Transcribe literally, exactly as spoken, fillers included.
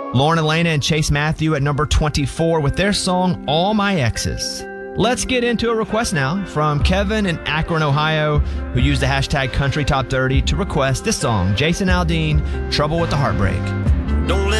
Lauren Elena and Chase Matthew at number twenty-four with their song, All My Exes. Let's get into a request now from Kevin in Akron, Ohio, who used the hashtag Country Top thirty to request this song, Jason Aldean, Trouble with the Heartbreak. Don't let